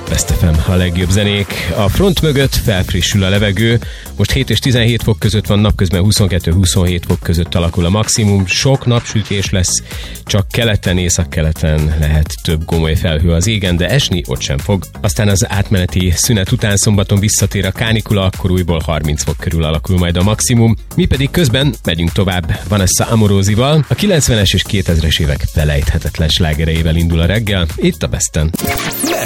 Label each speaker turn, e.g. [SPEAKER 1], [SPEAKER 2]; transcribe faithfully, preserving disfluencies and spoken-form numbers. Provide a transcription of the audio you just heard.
[SPEAKER 1] Best ef em, a legjobb zenék. A front mögött felfrissül a levegő. Most hét és tizenhét fok között van, napközben huszonkettő-huszonhét fok között alakul a maximum. Sok napsütés lesz, csak keleten, északkeleten lehet több gomoly felhő az égen, de esni ott sem fog. Aztán az átmeneti szünet után szombaton visszatér a kánikula, akkor újból harminc fok körül alakul majd a maximum. Mi pedig közben megyünk tovább Vanessa Amorozival. A kilencvenes és kétezres évek felejthetetlen slágereivel indul a reggel, itt a Besten.